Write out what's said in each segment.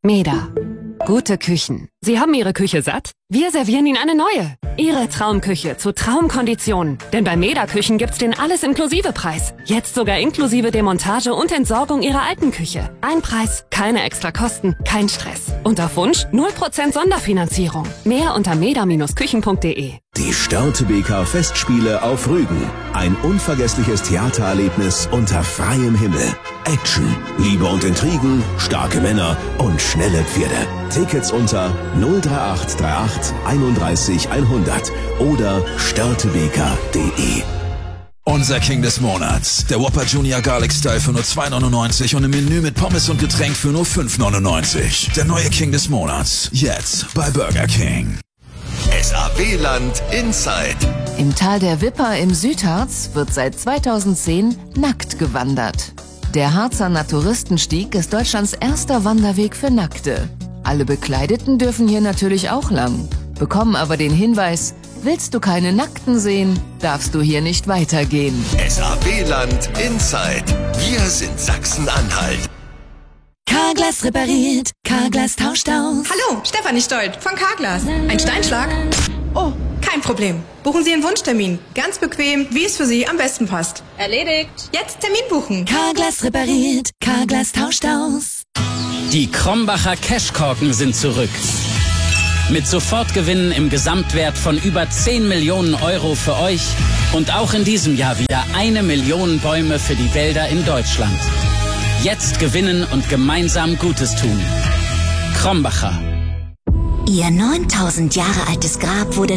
Meda. Gute Küchen. Sie haben Ihre Küche satt? Wir servieren Ihnen eine neue. Ihre Traumküche zu Traumkonditionen. Denn bei Meda Küchen gibt's den Alles-Inklusive-Preis. Jetzt sogar inklusive Demontage und Entsorgung Ihrer alten Küche. Ein Preis, keine extra Kosten, kein Stress. Und auf Wunsch 0% Sonderfinanzierung. Mehr unter meda-küchen.de. Die Störtebeker Festspiele auf Rügen. Ein unvergessliches Theatererlebnis unter freiem Himmel. Action, Liebe und Intrigen, starke Männer und schnelle Pferde. Tickets unter 03838 31 100 oder störtebeker.de. Unser King des Monats. Der Whopper Junior Garlic Style für nur 2,99 und im Menü mit Pommes und Getränk für nur 5,99. Der neue King des Monats. Jetzt bei Burger King. SAW-Land Inside. Im Tal der Wipper im Südharz wird seit 2010 nackt gewandert. Der Harzer Naturistenstieg ist Deutschlands erster Wanderweg für Nackte. Alle Bekleideten dürfen hier natürlich auch lang, bekommen aber den Hinweis: Willst du keine Nackten sehen, darfst du hier nicht weitergehen. SAW-Land Inside. Wir sind Sachsen-Anhalt. Carglass repariert, Carglass tauscht aus. Hallo, Stefanie Stolt von Carglass. Ein Steinschlag? Oh, kein Problem. Buchen Sie einen Wunschtermin. Ganz bequem, wie es für Sie am besten passt. Erledigt. Jetzt Termin buchen. Carglass repariert, Carglass tauscht aus. Die Krombacher Cashkorken sind zurück. Mit Sofortgewinnen im Gesamtwert von über 10 Millionen Euro für euch und auch in diesem Jahr wieder 1 Million Bäume für die Wälder in Deutschland. Jetzt gewinnen und gemeinsam Gutes tun. Krombacher. Ihr 9000 Jahre altes Grab wurde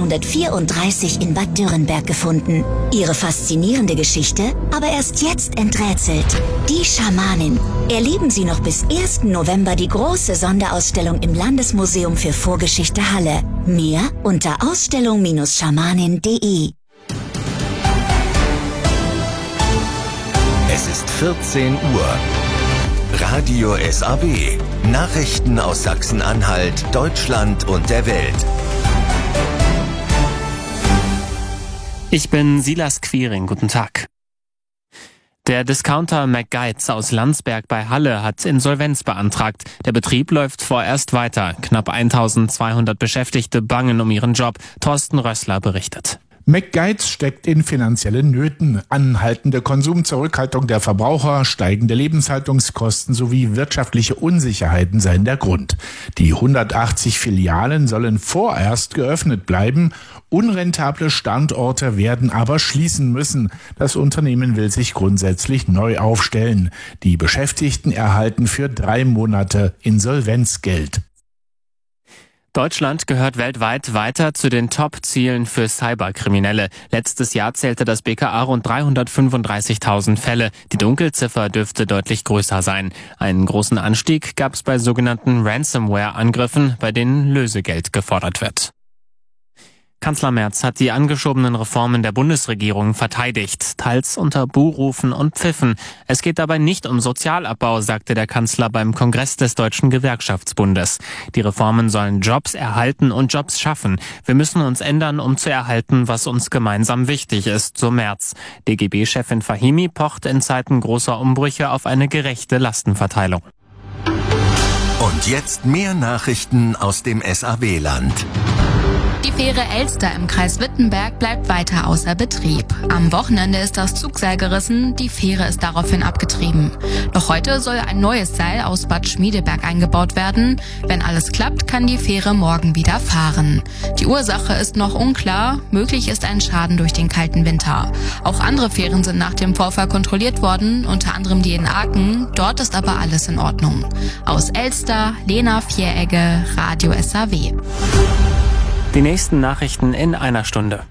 1934 in Bad Dürrenberg gefunden. Ihre faszinierende Geschichte aber erst jetzt enträtselt. Die Schamanin. Erleben Sie noch bis 1. November die große Sonderausstellung im Landesmuseum für Vorgeschichte Halle. Mehr unter ausstellung-schamanin.de. Es ist 14 Uhr. Radio SAW. Nachrichten aus Sachsen-Anhalt, Deutschland und der Welt. Ich bin Silas Quiring. Guten Tag. Der Discounter McGuides aus Landsberg bei Halle hat Insolvenz beantragt. Der Betrieb läuft vorerst weiter. Knapp 1200 Beschäftigte bangen um ihren Job. Thorsten Rössler berichtet. McGuides steckt in finanziellen Nöten. Anhaltende Konsumzurückhaltung der Verbraucher, steigende Lebenshaltungskosten sowie wirtschaftliche Unsicherheiten seien der Grund. Die 180 Filialen sollen vorerst geöffnet bleiben. Unrentable Standorte werden aber schließen müssen. Das Unternehmen will sich grundsätzlich neu aufstellen. Die Beschäftigten erhalten für 3 Monate Insolvenzgeld. Deutschland gehört weltweit weiter zu den Top-Zielen für Cyberkriminelle. Letztes Jahr zählte das BKA rund 335.000 Fälle. Die Dunkelziffer dürfte deutlich größer sein. Einen großen Anstieg gab es bei sogenannten Ransomware-Angriffen, bei denen Lösegeld gefordert wird. Kanzler Merz hat die angeschobenen Reformen der Bundesregierung verteidigt, teils unter Buhrufen und Pfiffen. Es geht dabei nicht um Sozialabbau, sagte der Kanzler beim Kongress des Deutschen Gewerkschaftsbundes. Die Reformen sollen Jobs erhalten und Jobs schaffen. Wir müssen uns ändern, um zu erhalten, was uns gemeinsam wichtig ist, so Merz. DGB-Chefin Fahimi pocht in Zeiten großer Umbrüche auf eine gerechte Lastenverteilung. Und jetzt mehr Nachrichten aus dem SAW-Land. Die Fähre Elster im Kreis Wittenberg bleibt weiter außer Betrieb. Am Wochenende ist das Zugseil gerissen, die Fähre ist daraufhin abgetrieben. Doch heute soll ein neues Seil aus Bad Schmiedeberg eingebaut werden. Wenn alles klappt, kann die Fähre morgen wieder fahren. Die Ursache ist noch unklar, möglich ist ein Schaden durch den kalten Winter. Auch andere Fähren sind nach dem Vorfall kontrolliert worden, unter anderem die in Aachen. Dort ist aber alles in Ordnung. Aus Elster, Lena Vieregge, Radio SAW. Die nächsten Nachrichten in einer Stunde.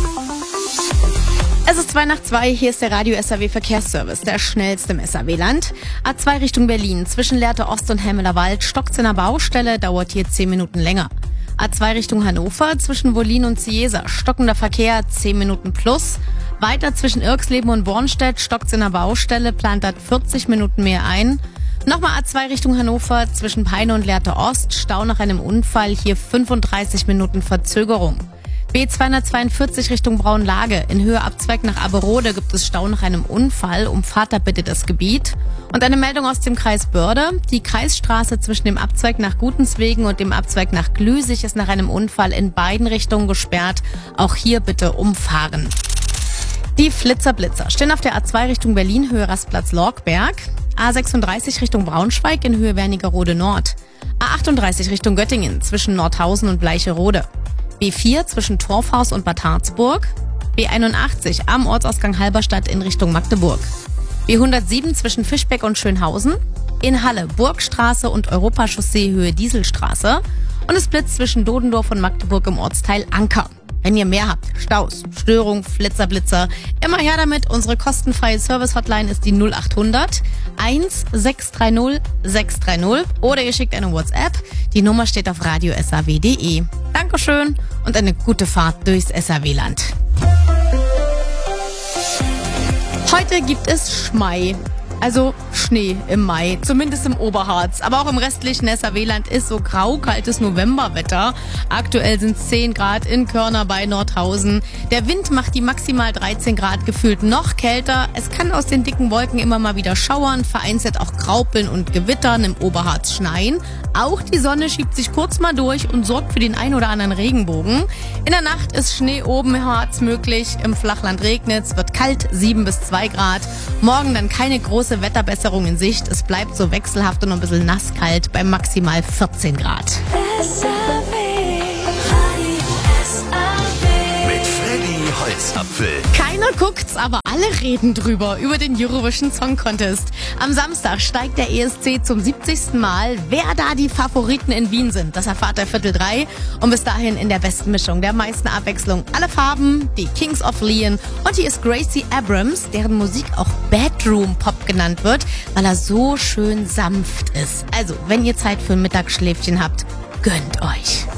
Es ist 2:02, hier ist der Radio SAW Verkehrsservice, der schnellste im SAW-Land. A2 Richtung Berlin, zwischen Lehrte Ost und Helmeler Wald, stockt's in der Baustelle, dauert hier 10 Minuten länger. A2 Richtung Hannover, zwischen Wollin und Ciesa, stockender Verkehr, 10 Minuten plus. Weiter zwischen Irxleben und Bornstedt, stockt's in der Baustelle, plant dort 40 Minuten mehr ein. Nochmal A2 Richtung Hannover, zwischen Peine und Lehrte Ost, Stau nach einem Unfall, hier 35 Minuten Verzögerung. B242 Richtung Braunlage. In Höhe Abzweig nach Aberode gibt es Stau nach einem Unfall. Umfahrt da bitte das Gebiet. Und eine Meldung aus dem Kreis Börde. Die Kreisstraße zwischen dem Abzweig nach Gutenswegen und dem Abzweig nach Glüsig ist nach einem Unfall in beiden Richtungen gesperrt. Auch hier bitte umfahren. Die Flitzer-Blitzer stehen auf der A2 Richtung Berlin, Höhe Rastplatz-Lorgberg. A36 Richtung Braunschweig in Höhe Wernigerode Nord. A38 Richtung Göttingen zwischen Nordhausen und Bleicherode. B4 zwischen Torfhaus und Bad Harzburg. B81 am Ortsausgang Halberstadt in Richtung Magdeburg. B107 zwischen Fischbeck und Schönhausen. In Halle Burgstraße und Europachaussee Höhe Dieselstraße. Und es blitzt zwischen Dodendorf und Magdeburg im Ortsteil Anker. Wenn ihr mehr habt, Staus, Störung, Flitzer, immer her damit. Unsere kostenfreie Service-Hotline ist die 0800 1630 630 oder ihr schickt eine WhatsApp. Die Nummer steht auf radio.saw.de. Dankeschön und eine gute Fahrt durchs SAW-Land. Heute gibt es Schmei. Also Schnee im Mai, zumindest im Oberharz. Aber auch im restlichen SAW-Land ist so grau-kaltes Novemberwetter. Aktuell sind es 10 Grad in Körner bei Nordhausen. Der Wind macht die maximal 13 Grad gefühlt noch kälter. Es kann aus den dicken Wolken immer mal wieder schauern, vereinzelt auch graupeln und gewittern, im Oberharz schneien. Auch die Sonne schiebt sich kurz mal durch und sorgt für den ein oder anderen Regenbogen. In der Nacht ist Schnee oben im Harz möglich. Im Flachland regnet es, wird kalt, 7 bis 2 Grad. Morgen dann keine große Wetterbesserung in Sicht. Es bleibt so wechselhaft und ein bisschen nasskalt bei maximal 14 Grad. Mit Freddy Holzapfel. Keiner guckt's, aber alle reden drüber, über den Eurovision Song Contest. Am Samstag steigt der ESC zum 70. Mal. Wer da die Favoriten in Wien sind, das erfahrt ihr 2:45. Und bis dahin in der besten Mischung, der meisten Abwechslung. Alle Farben, die Kings of Leon. Und hier ist Gracie Abrams, deren Musik auch Bedroom Pop genannt wird, weil er so schön sanft ist. Also, wenn ihr Zeit für ein Mittagsschläfchen habt, gönnt euch.